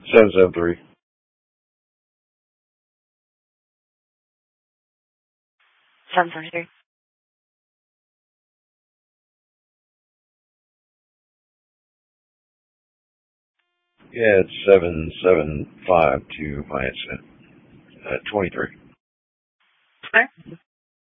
773. 773. Yeah, it's 775 to my 23. Okay.